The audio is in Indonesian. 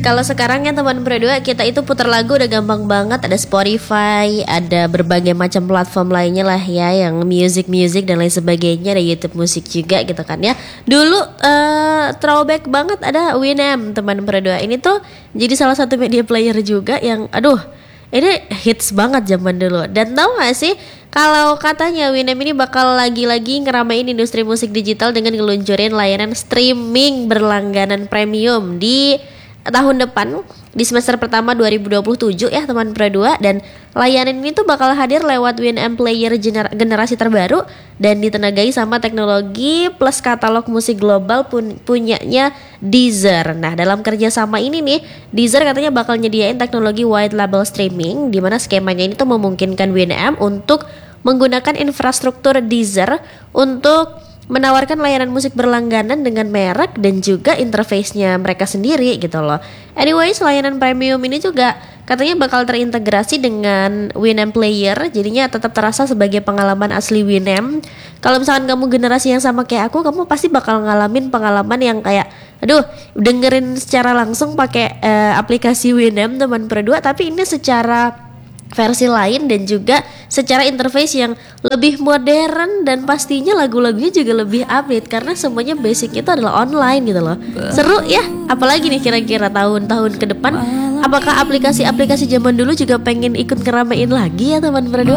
Kalau sekarang ya teman berdua, kita itu putar lagu udah gampang banget. Ada Spotify, ada berbagai macam platform lainnya lah ya, yang music dan lain sebagainya. Ada YouTube musik juga gitu kan ya. Dulu throwback banget ada Winamp teman berdua. Ini tuh jadi salah satu media player juga yang aduh, ini hits banget zaman dulu. Dan tahu gak sih, kalau katanya Winamp ini bakal lagi-lagi ngeramein industri musik digital dengan ngeluncurin layanan streaming berlangganan premium di tahun depan, di semester pertama 2027 ya teman berdua. Dan layanan ini tuh bakal hadir lewat Winamp Player generasi terbaru dan ditenagai sama teknologi plus katalog musik global punyanya Deezer. Nah, dalam kerjasama ini nih, Deezer katanya bakal nyediain teknologi white label streaming, di mana skemanya ini tuh memungkinkan Winamp untuk menggunakan infrastruktur Deezer untuk menawarkan layanan musik berlangganan dengan merek dan juga interface-nya mereka sendiri gitu loh. Anyways, layanan premium ini juga katanya bakal terintegrasi dengan Winamp Player, jadinya tetap terasa sebagai pengalaman asli Winamp. Kalau misalkan kamu generasi yang sama kayak aku, kamu pasti bakal ngalamin pengalaman yang kayak aduh, dengerin secara langsung pakai aplikasi Winamp teman berdua, tapi ini secara versi lain dan juga secara interface yang lebih modern, dan pastinya lagu-lagunya juga lebih update karena semuanya basic itu adalah online gitu loh. Seru ya, apalagi nih kira-kira tahun-tahun ke depan, apakah aplikasi-aplikasi zaman dulu juga pengen ikut ngeramein lagi ya teman berdua?